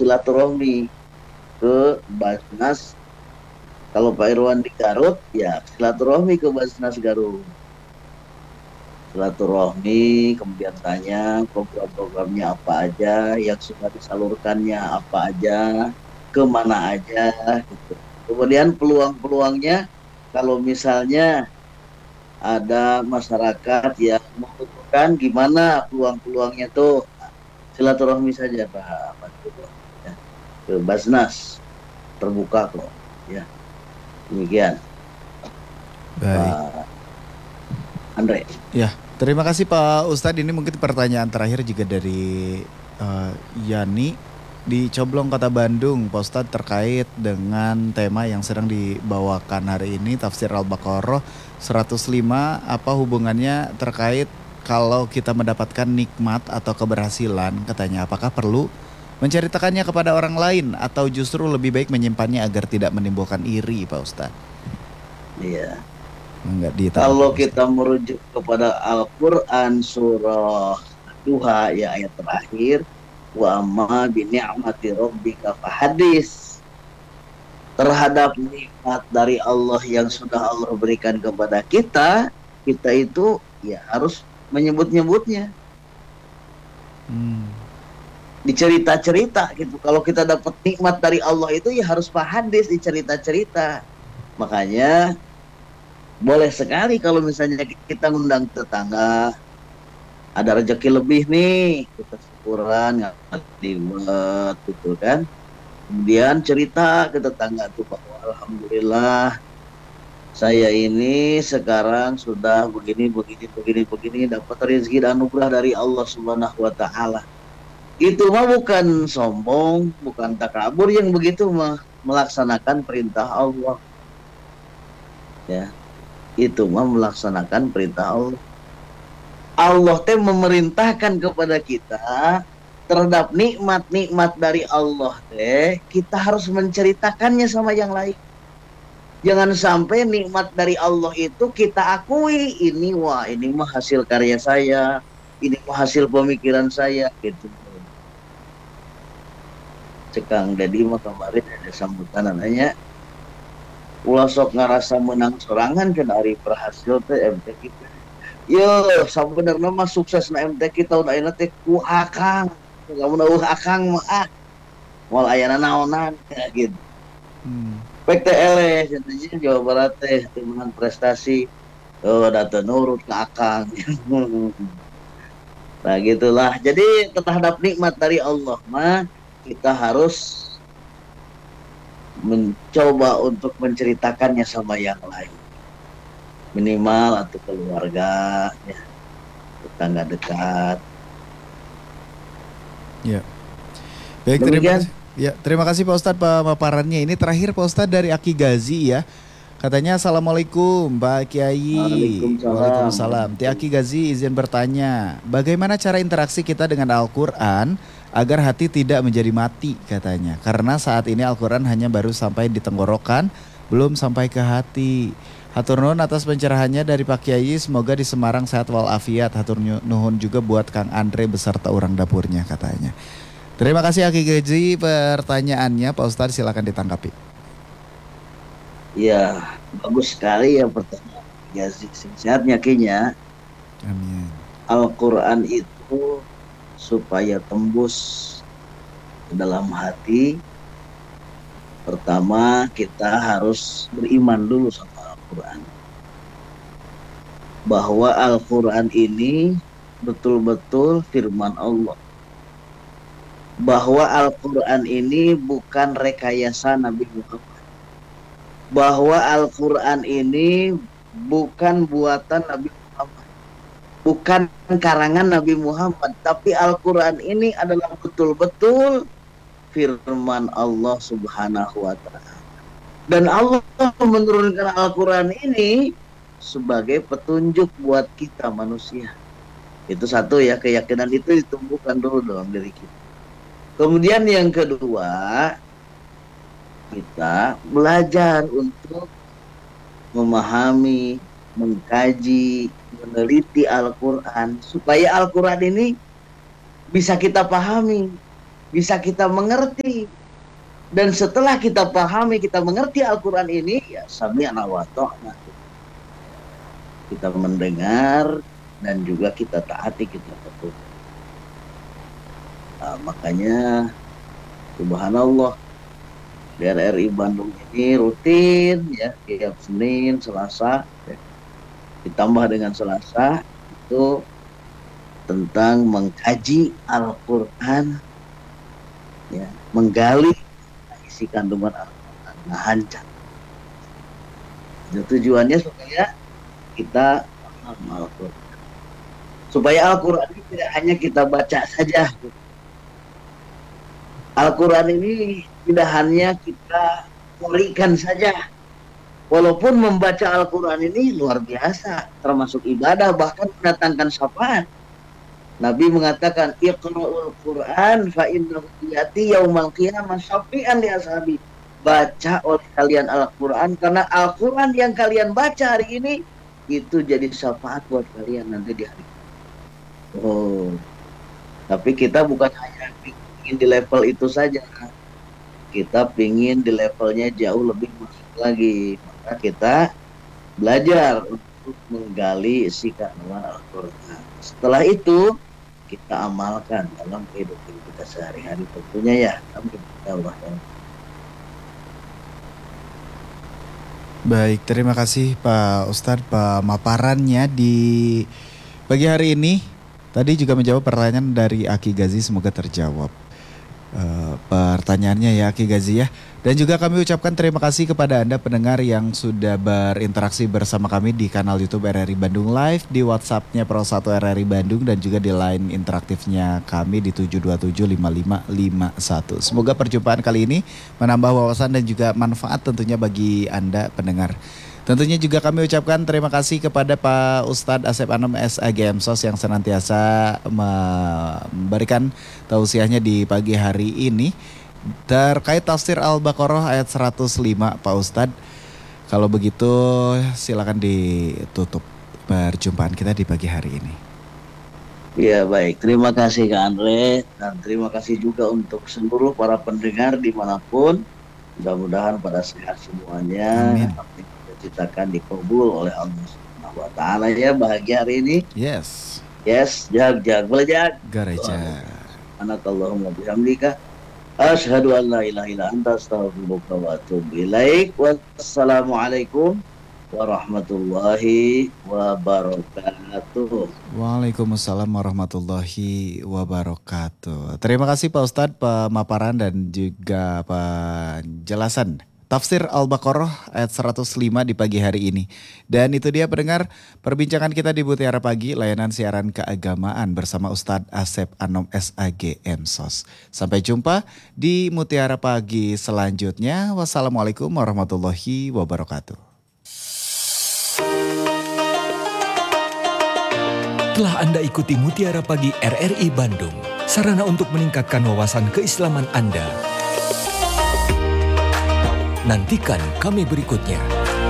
silaturahmi ke Basnas. Kalau Pak Irwan di Garut, ya silaturahmi ke Basnas Garut. Silaturahmi, kemudian tanya program-programnya apa aja, yang sudah disalurkannya apa aja, kemana aja, gitu. Kemudian peluang-peluangnya, kalau misalnya ada masyarakat yang membutuhkan, gimana peluang-peluangnya tuh, silaturahmi saja Pak Gubernur, ya, ke Basnas, terbuka kok, ya demikian Baik. Pak Andre. Ya, terima kasih Pak Ustadz. Ini mungkin pertanyaan terakhir juga dari eh, Yani di Coblong Kota Bandung, Pak Ustadz, terkait dengan tema yang sedang dibawakan hari ini, Tafsir Al-Baqarah 105, apa hubungannya terkait kalau kita mendapatkan nikmat atau keberhasilan, katanya apakah perlu menceritakannya kepada orang lain atau justru lebih baik menyimpannya agar tidak menimbulkan iri, Pak Ustadz? Iya. Enggak ditanggapi Kalau Pak kita Ustadz. merujuk kepada Al-Quran surah Duha ya ayat terakhir, wa amma bi ni'mati rabbika fahadis, terhadap nikmat dari Allah yang sudah Allah berikan kepada kita, kita itu ya harus menyebut-nyebutnya, Hmm. dicerita-cerita gitu. Kalau kita dapat nikmat dari Allah itu ya harus fahadis, dicerita-cerita. Makanya boleh sekali kalau misalnya kita ngundang tetangga, ada rezeki lebih nih, kita syukuran ngadiwet gitu kan. Kemudian cerita ke tetangga tuh bahwa alhamdulillah saya ini sekarang sudah begini begini begini begini, dapat rezeki dan anugerah dari Allah Subhanahu wa taala. Itu mah bukan sombong, bukan takabur, yang begitu mah melaksanakan perintah Allah, ya. Itu mah melaksanakan perintah Allah. Allah teh memerintahkan kepada kita terhadap nikmat-nikmat dari Allah teh, kita harus menceritakannya sama yang lain. Jangan sampai nikmat dari Allah itu kita akui, ini wah ini mah hasil karya saya, ini mah hasil pemikiran saya gitu. Cekang Dedi mah kemarin ada sambutan nanya, ulah sok ngarasa menang sorangan kan Ari berhasil teh MT kita. Yo, sebenarnya mah sukses na MTQ tahun ayeuna teh ku Akang. Kamu tahu Akang mah moal ayana naonan ya, gitu. Hmm. PTL contohnya Jawa Barat teh dengan prestasi oh data nurut ke Akang. Nah, gitulah. Jadi terhadap nikmat dari Allah mah kita harus mencoba untuk menceritakannya sama yang lain. Minimal atau keluarga, ya, tetangga dekat. Ya. Baik, terima Demikian. kasih. Ya, terima kasih Pak Ustadz pemaparannya. Ini terakhir Pak Ustadz dari Aki Gazi ya. Katanya Assalamualaikum Pak Kiai. Waalaikumsalam Waalaikumsalam. Ti Aki warahmatullahi. Gazi izin bertanya, bagaimana cara interaksi kita dengan Al-Quran agar hati tidak menjadi mati katanya. Karena saat ini Al-Quran hanya baru sampai di tenggorokan, belum sampai ke hati. Hatur nuhun atas pencerahannya dari Pak Kiai, semoga di Semarang sehat walafiat. Hatur nuhun juga buat Kang Andre beserta orang dapurnya katanya. Terima kasih Aki Gazi pertanyaannya, Pak Ustadz silakan ditanggapi. Ya, bagus sekali ya pertanyaan. Ya, sehatnya kayaknya Amin. Al-Quran itu supaya tembus ke dalam hati, pertama kita harus beriman dulu sama Al-Quran. Bahwa Al-Quran ini betul-betul firman Allah. Bahwa Al-Quran ini bukan rekayasa Nabi Muhammad. Bahwa Al-Quran ini bukan buatan Nabi Muhammad, bukan karangan Nabi Muhammad, tapi Al-Quran ini adalah betul-betul firman Allah Subhanahu wa Ta'ala. Dan Allah menurunkan Al-Quran ini sebagai petunjuk buat kita manusia. Itu satu ya, keyakinan itu ditumbuhkan dulu dalam diri kita. Kemudian yang kedua, kita belajar untuk memahami, mengkaji, meneliti Al-Quran supaya Al-Quran ini bisa kita pahami. bisa kita mengerti. Dan setelah kita pahami, kita mengerti Al-Quran ini, ya sami'na wa ta'na. Kita mendengar dan juga kita taati, kita patuh. Nah, makanya subhanallah, di RRI Bandung ini rutin ya tiap Senin, Selasa, ya, ditambah dengan Selasa itu tentang mengkaji Al-Quran, ya, menggali isi kandungan Al-Quran. Nah, hancur. Tujuannya supaya kita paham Al-Quran. Supaya Al-Quran ini tidak hanya kita baca saja. Al-Quran ini tidak hanya kita berikan saja. Walaupun membaca Al-Quran ini luar biasa, termasuk ibadah, bahkan mendatangkan syafaat. Nabi mengatakan, Iqra'ul Quran fa innahu ya'ti yaumal qiyamah syafi'an li ashabi. Baca oleh kalian Al-Quran, karena Al-Quran yang kalian baca hari ini itu jadi syafaat buat kalian nanti di hari. Oh, tapi kita bukan hanya ingin di level itu saja, kita pingin di levelnya jauh lebih masuk lagi. Maka kita belajar untuk menggali isi kandungan Al-Quran. Setelah itu kita amalkan dalam kehidupan kita sehari-hari, tentunya ya. Amin. Allah. Baik, terima kasih Pak Ustadz pemaparannya di pagi hari ini. Tadi juga menjawab pertanyaan dari Aki Gazi, semoga terjawab pertanyaannya ya Aki Gazi ya. Dan juga kami ucapkan terima kasih kepada Anda pendengar yang sudah berinteraksi bersama kami di kanal YouTube RRI Bandung Live, di WhatsApp-nya Pro 1 RRI Bandung, dan juga di line interaktifnya kami di 7275551. Semoga perjumpaan kali ini menambah wawasan dan juga manfaat tentunya bagi Anda pendengar. Tentunya juga kami ucapkan terima kasih kepada Pak Ustadz Asep Anom SAG MSOS yang senantiasa memberikan tausiahnya di pagi hari ini terkait tafsir Al-Baqarah ayat 105 Pak Ustadz. Kalau begitu silakan ditutup perjumpaan kita di pagi hari ini. Ya baik, terima kasih Kak Andre, dan terima kasih juga untuk seluruh para pendengar dimanapun. Mudah-mudahan pada sehat semuanya. Amin. Citakan dikabul oleh Allah Subhanahu wa taala ya bahagia hari ini. Yes. Jag boleh jag. Gareja. Anakallahumma bihamdika asyhadu an la ilaha illa anta astaghfiruka wa atubu ilaik. Wassalamualaikum warahmatullahi wabarakatuh. Waalaikumsalam warahmatullahi wabarakatuh. Terima kasih Pak Ustadz pemaparan dan juga penjelasan tafsir Al-Baqarah ayat 105 di pagi hari ini. Dan itu dia pendengar perbincangan kita di Mutiara Pagi, layanan siaran keagamaan bersama Ustadz Asep Anom SAG MSOS. Sampai jumpa di Mutiara Pagi selanjutnya. Wassalamualaikum warahmatullahi wabarakatuh. Telah Anda ikuti Mutiara Pagi RRI Bandung, sarana untuk meningkatkan wawasan keislaman Anda. Nantikan kami berikutnya.